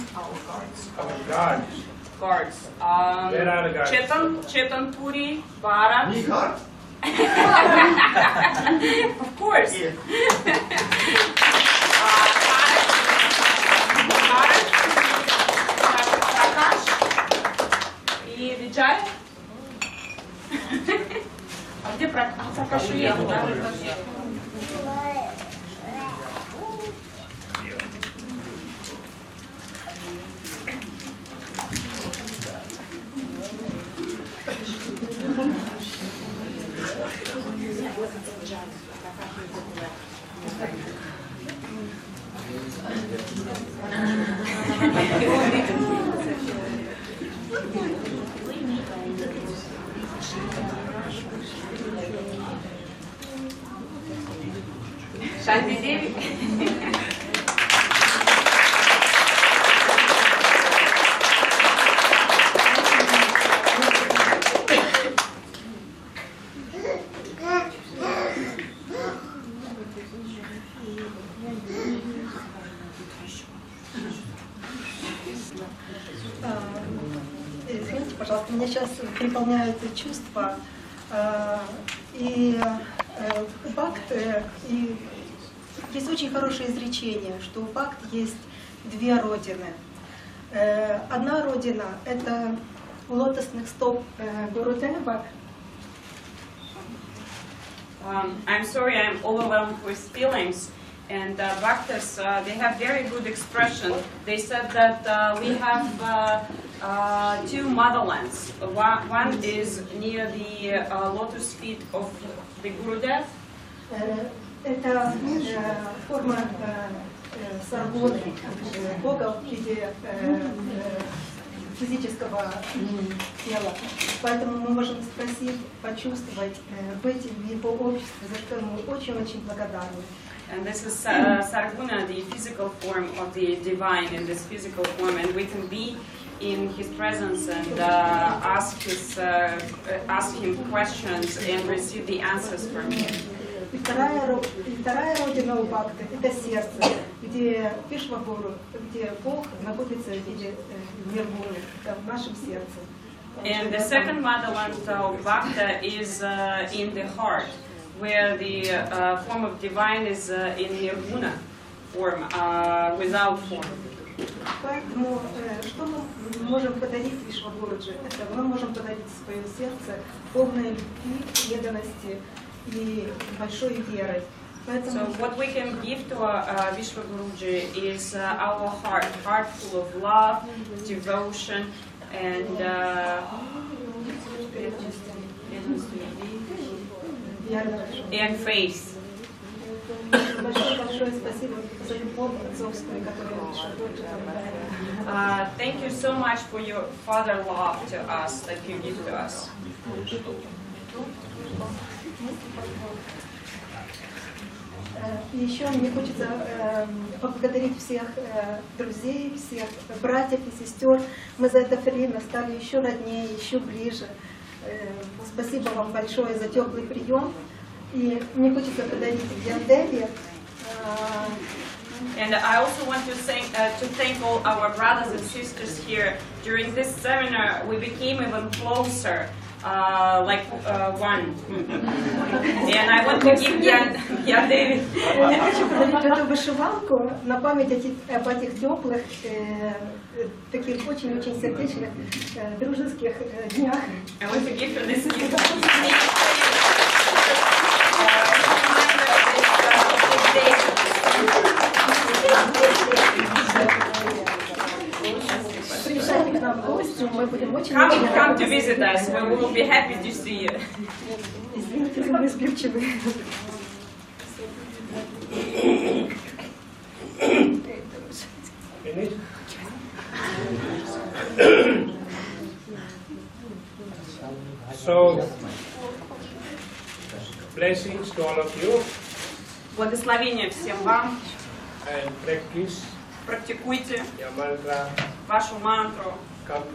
Our guards. Our guards. Guards. Where are the guards? Chetan Puri, Bharat. Me guard? Of course. Yeah. Bharat, Prakash и Vijay. А где Пракаш уехал, да? Шанти Деви. Извините, пожалуйста, меня сейчас переполняют чувства. И у Бхакты есть очень хорошее изречение, что у Бхакты есть две родины. Одна родина — это у лотосных стоп Гурудева. I'm sorry, I'm overwhelmed with feelings. And Bhaktas, they have very good expression. They said that we have two motherlands. One is near the lotus feet of the Gurudev. Это форма саргоны, Бога в виде физического тела. Поэтому мы можем спросить, почувствовать, быть в его обществе, за что ему очень-очень благодарны. And this is Sarguna, the physical form of the divine in this physical form, and we can be in his presence and ask him questions and receive the answers from him. И вторая родина у Бхакты — это сердце, где Вишвагуру, где Бог находится в виде нирваны, это в нашем сердце. And the second motherland of Bhakta is in the heart, where the form of divine is in nirguna form, without form. Поэтому что мы можем подарить Вишвагуруджи? Это мы можем подарить свое сердце полной любви, преданности и большой верой. So what we can give to Vishwaguruji is our heart full of love, devotion, and faith. Thank you so much for your father love to us that you give to us. И еще мне хочется поблагодарить всех друзей, всех братьев и сестер. Мы за это время стали еще роднее, еще ближе. Спасибо вам большое за теплый прием. И мне хочется подарить Янделе. And I also want to thank all our brothers and sisters here. During this seminar, we became even closer, like one. And I want to give Янделе. Я хочу подарить эту вышиванку на память об этих теплых, таких очень-очень сердечных, дружеских днях. I want to give her this gift. Приезжайте к нам в гости, мы будем очень Come to visit us. We will be happy to see you. Извините, мы сбивчивы. So, blessings to all of you. Благословения всем вам. And practice Практикуйте your mantra. вашу мантру. Come